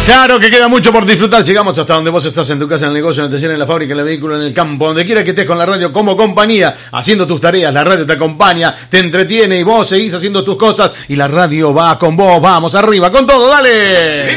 Claro que queda mucho por disfrutar. Llegamos hasta donde vos estás, en tu casa, en el negocio, en el taller, en la fábrica, en el vehículo, en el campo, donde quiera que estés con la radio como compañía, haciendo tus tareas. La radio te acompaña, te entretiene y vos seguís haciendo tus cosas y la radio va con vos. Vamos arriba, con todo, dale.